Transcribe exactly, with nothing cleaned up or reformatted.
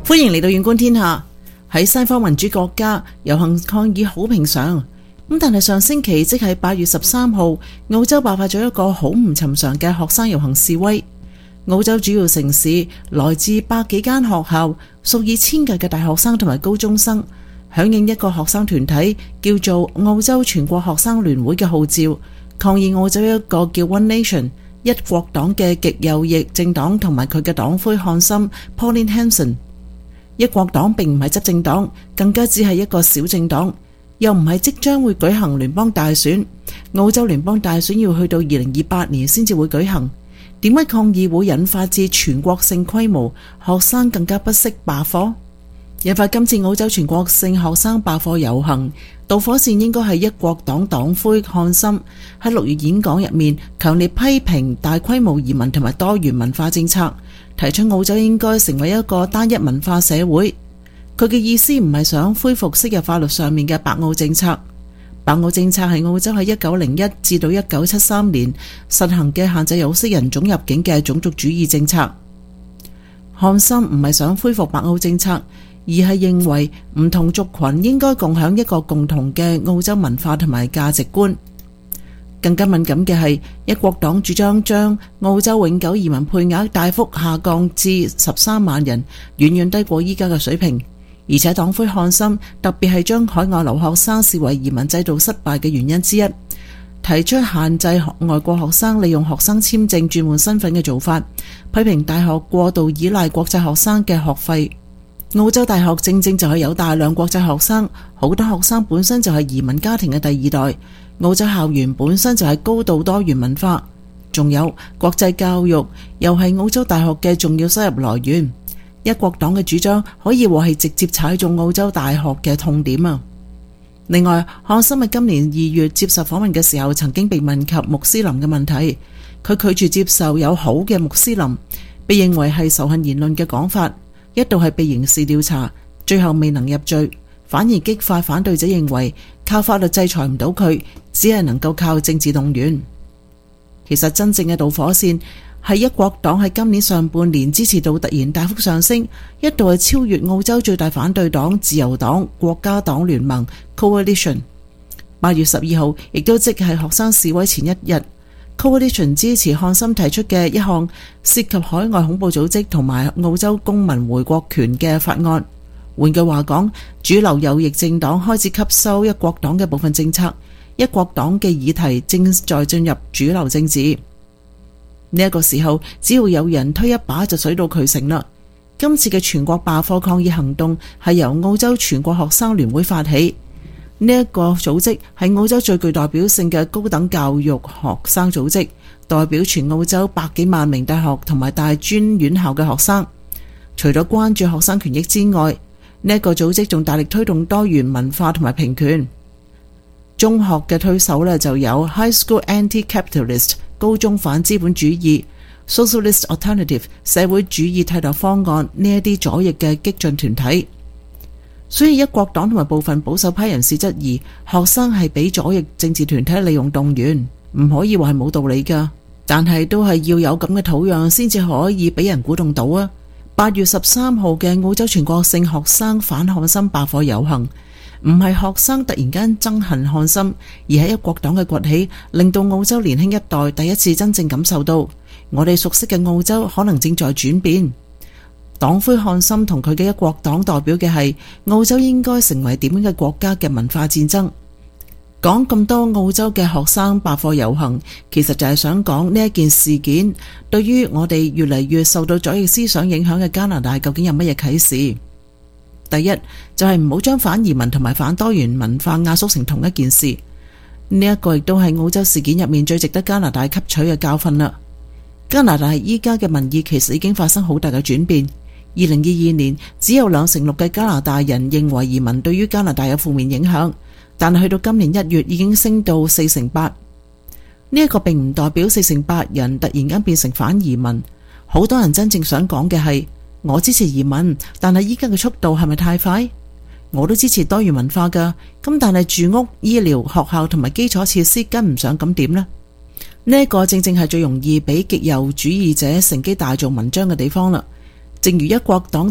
歡迎嚟到遠觀天下。喺西方民主國家，遊行抗議好平常。咁但係上星期即係八月十三號，澳洲爆發咗一個好唔尋常嘅學生遊行示威。澳洲主要城市來自百幾間學校，數以千計嘅大學生同埋高中生，響應一個學生團體叫做澳洲全國學生聯會嘅號召，抗議澳洲一個叫 One Nation 一國黨嘅極右翼政黨同埋佢嘅黨魁漢森 Pauline Hanson。一國黨並唔係執政黨，更加只係一個小政黨，又唔係即將會舉行聯邦大選。澳洲聯邦大選要去到二零二八年先至會舉行。點解抗議會引發至全國性規模，學生更加不惜罷課？引發今次澳洲全國性學生罷課遊行，導火線應該係一國黨黨魁漢森喺六月演講入面強烈批評大規模移民同埋多元文化政策，提出澳洲應該成為一個單一文化社會。佢嘅意思唔係想恢復昔日法律上面嘅白澳政策。白澳政策係澳洲喺一九零一至到一九七三年實行嘅限制有色人種入境嘅種族主義政策。漢森唔係想恢復白澳政策，而係認為唔同族群應該共享一個共同嘅澳洲文化同埋價值觀。更加敏感嘅係，一國黨主張將澳洲永久移民配額大幅下降至十三萬人，遠遠低過依家嘅水平。而且黨魁漢森特別係將海外留學生視為移民制度失敗嘅原因之一，提出限制外國學生利用學生簽證轉換身份嘅做法，批評大學過度依賴國際學生嘅學費。澳洲大學正正就係有大量國際學生，好多學生本身就係移民家庭嘅第二代。澳洲校園本身就係高度多元文化，仲有國際教育又係澳洲大學嘅重要收入來源。一國黨嘅主張可以話係直接踩中澳洲大學嘅痛點啊！另外，漢森喺今年二月接受訪問嘅時候，曾經被問及穆斯林嘅問題，佢拒絕接受有好嘅穆斯林被認為係仇恨言論嘅講法，一度係被刑事調查，最後未能入罪，反而激發反對者認為靠法律制裁唔到佢，只係能夠靠政治動員。其實真正嘅導火線係一國黨喺今年上半年支持度突然大幅上升，一度係超越澳洲最大反對黨自由黨國家黨聯盟 Coalition。 八月十二號亦都即係學生示威前一日， Coalition 支持漢森提出嘅一項涉及海外恐怖組織同埋澳洲公民回國權嘅法案。換句話講，主流右翼政黨開始吸收一國黨嘅部分政策，一國黨嘅議題正在進入主流政治。呢一個時候，只要有人推一把就水到渠成啦。今次嘅全國罷課抗議行動係由澳洲全國學生聯會發起，呢一個組織係澳洲最具代表性嘅高等教育學生組織，代表全澳洲百幾萬名大學同埋大專院校嘅學生。除咗關注學生權益之外，呢一個組織仲大力推動多元文化同埋平權。中學嘅推手呢就有 High School Anti-Capitalist 高中反資本主義、Socialist Alternative 社會主義替代方案呢一啲左翼嘅激進團體。所以一國黨同埋部分保守派人士質疑學生係俾左翼政治團體利用動員，唔可以話係冇道理噶，但係都係要有咁嘅土壤先至可以俾人鼓動到啊！八月十三號嘅澳洲全國性學生反漢森罷課遊行，唔係學生突然間憎恨漢森，而係一國黨嘅崛起，令到澳洲年輕一代第一次真正感受到，我哋熟悉嘅澳洲可能正在轉變。黨魁漢森同佢嘅一國黨代表嘅係澳洲應該成為點樣嘅國家嘅文化戰爭。講咁多澳洲嘅學生罷課遊行，其實就係想講呢一件事件對於我哋越嚟越受到左翼思想影響嘅加拿大究竟有乜嘢啟示？第一就係唔好將反移民同埋反多元文化壓縮成同一件事。呢一個亦都係澳洲事件入面最值得加拿大吸取嘅教訓啦。加拿大依家嘅民意其實已經發生好大嘅轉變。二零二二年只有兩成六嘅加拿大人認為移民對於加拿大有負面影響，但係去到今年一月已經升到四成八。呢一個並唔代表四成八人突然間變成反移民。好多人真正想講嘅係，我支持移民，但係依家嘅速度係咪太快？我都支持多元文化噶，咁但係住屋、醫療、學校同埋基礎設施跟唔上，咁點呢？呢一個正正係最容易俾極右主義者乘機大做文章嘅地方啦。正如一國黨